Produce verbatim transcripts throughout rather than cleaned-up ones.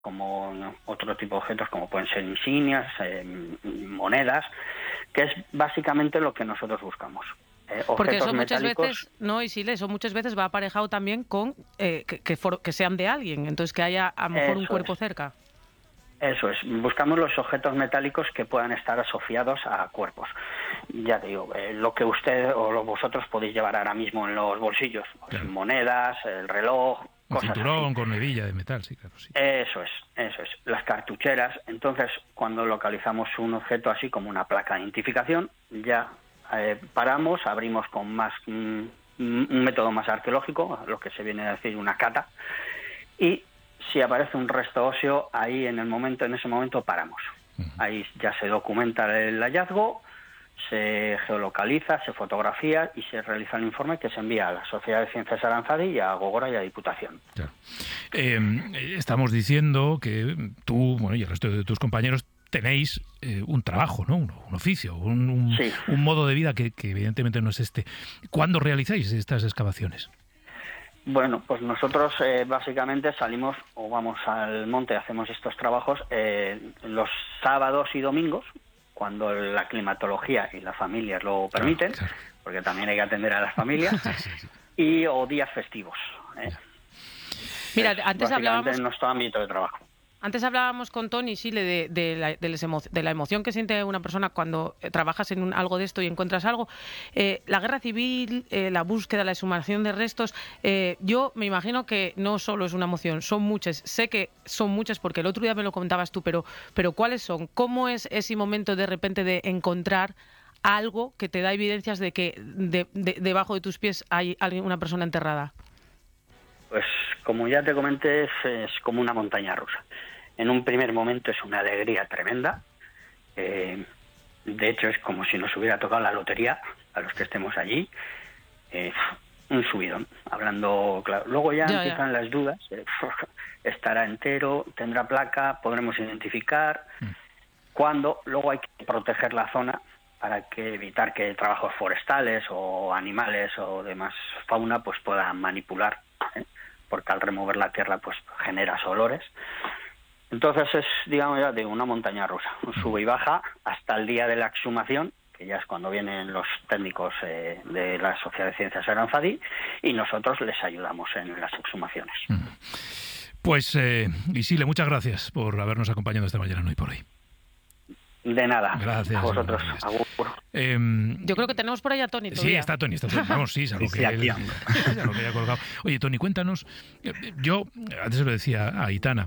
como otro tipo de objetos como pueden ser insignias, eh, monedas, que es básicamente lo que nosotros buscamos. Eh, Porque eso muchas metálicos, veces, no, Isile, eso muchas veces va aparejado también con eh, que, que, for, que sean de alguien, entonces que haya a lo mejor un cuerpo es. cerca. Eso es, buscamos los objetos metálicos que puedan estar asociados a cuerpos. Ya te digo, eh, lo que usted o lo, vosotros podéis llevar ahora mismo en los bolsillos, pues, claro. monedas, el reloj, un cosas cinturón así. con hebilla de metal, sí, claro, sí. Eso es, eso es, las cartucheras. Entonces, cuando localizamos un objeto así como una placa de identificación, ya eh, paramos, abrimos con más mm, un método más arqueológico, lo que se viene a decir una cata, y si aparece un resto óseo, ahí en el momento, en ese momento paramos. Uh-huh. Ahí ya se documenta el hallazgo, se geolocaliza, se fotografía y se realiza el informe que se envía a la Sociedad de Ciencias Aranzadi y a Gogora y a Diputación. Claro. Eh, estamos diciendo que tú, bueno, y el resto de tus compañeros tenéis eh, un trabajo, ¿no? Un, un oficio, un, un, sí. un modo de vida que, que evidentemente no es este. ¿Cuándo realizáis estas excavaciones? Bueno, pues nosotros eh, básicamente salimos o vamos al monte, hacemos estos trabajos eh, los sábados y domingos, cuando la climatología y las familias lo permiten, claro, claro. porque también hay que atender a las familias, sí, sí, sí. y o días festivos. ¿eh? Mira, es, antes hablábamos en nuestro ámbito de trabajo. Antes hablábamos con Toni, sí, de, de, la, de, les emo, de la emoción que siente una persona cuando eh, trabajas en un, algo de esto y encuentras algo. Eh, la guerra civil, eh, la búsqueda, la exhumación de restos, eh, yo me imagino que no solo es una emoción, son muchas. Sé que son muchas porque el otro día me lo contabas tú, pero, pero ¿cuáles son? ¿Cómo es ese momento de repente de encontrar algo que te da evidencias de que de, de, debajo de tus pies hay alguien, una persona enterrada? Pues como ya te comenté, es, es como una montaña rusa. En un primer momento es una alegría tremenda. Eh, de hecho, es como si nos hubiera tocado la lotería a los que estemos allí. Eh, un subidón, hablando claro. Luego ya, ya empiezan ya. las dudas. Eh, estará entero, tendrá placa, podremos identificar. Mm. Cuándo, luego hay que proteger la zona para que evitar que trabajos forestales o animales o demás fauna pues puedan manipular, ¿eh? porque al remover la tierra pues genera olores. Entonces es, digamos, ya de una montaña rusa, un sube y baja hasta el día de la exhumación, que ya es cuando vienen los técnicos eh, de la Sociedad de Ciencias Aranzadi, y nosotros les ayudamos en las exhumaciones. Pues, eh, Isile, muchas gracias por habernos acompañado esta mañana en Hoy por Hoy. De nada. Gracias. A vosotros. Eh, Yo creo que tenemos por ahí a Toni todavía. Sí, está Toni, está Toni. Vamos, sí, es algo sí, que, sí, él, es algo que haya colgado. Oye, Toni, cuéntanos. Yo antes se lo decía a Aitana,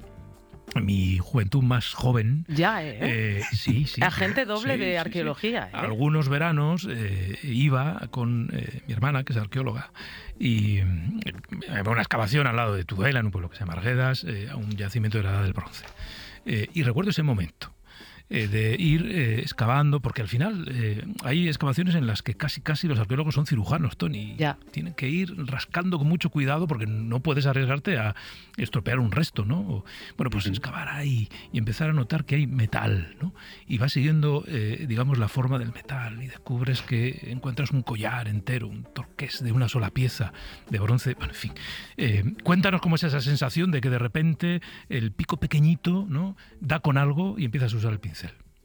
mi juventud más joven. Ya, ¿eh? eh sí, sí. Agente doble sí, de sí, arqueología. Sí. ¿eh? Algunos veranos eh, iba con eh, mi hermana, que es arqueóloga, y eh, a una excavación al lado de Tudela, en un pueblo que se llama Arguedas, eh, a un yacimiento de la Edad del Bronce. Eh, y recuerdo ese momento. Eh, de ir eh, excavando, porque al final eh, hay excavaciones en las que casi casi los arqueólogos son cirujanos, Toni. Ya. Tienen que ir rascando con mucho cuidado porque no puedes arriesgarte a estropear un resto, ¿no? O, bueno, pues excavar ahí y empezar a notar que hay metal, ¿no? Y vas siguiendo, eh, digamos, la forma del metal y descubres que encuentras un collar entero, un torqués de una sola pieza de bronce. Bueno, en fin. Eh, cuéntanos cómo es esa sensación de que de repente el pico pequeñito, ¿no?, da con algo y empiezas a usar el pincel.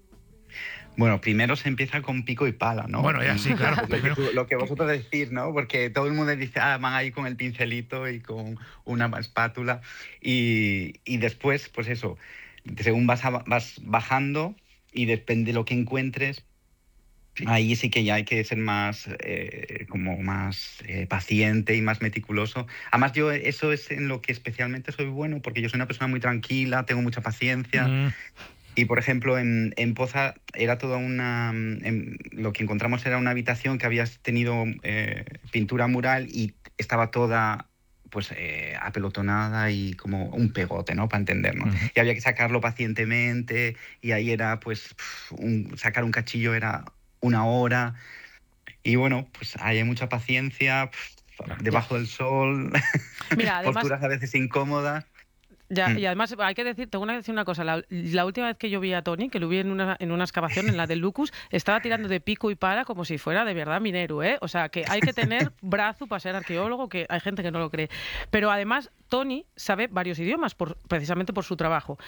Bueno, primero se empieza con pico y pala, ¿no? Bueno, ya sí, claro. lo, que tú, lo que vosotros decís, ¿no? Porque todo el mundo dice, ah, van ahí con el pincelito y con una espátula. Y, y después, pues eso, según vas, a, vas bajando y depende de lo que encuentres, sí. Ahí sí que ya hay que ser más, eh, como más eh, paciente y más meticuloso. Además, yo eso es en lo que especialmente soy bueno, porque yo soy una persona muy tranquila, tengo mucha paciencia. Mm. Y, por ejemplo, en, en Poza era toda una... En, lo que encontramos era una habitación que había tenido eh, pintura mural y estaba toda pues eh, apelotonada y como un pegote, ¿no?, para entendernos. Uh-huh. Y había que sacarlo pacientemente y ahí era, pues, un, sacar un cachillo era una hora. Y, bueno, pues ahí hay mucha paciencia, pff, debajo del sol, Mira, además, posturas a veces incómodas. Ya, y además hay que decir, tengo que decir una cosa, la, la última vez que yo vi a Toni, que lo vi en una, en una excavación, en la del Lucus, estaba tirando de pico y pala como si fuera de verdad minero, ¿eh? O sea, que hay que tener brazo para ser arqueólogo, que hay gente que no lo cree. Pero además, Toni sabe varios idiomas, por, precisamente por su trabajo.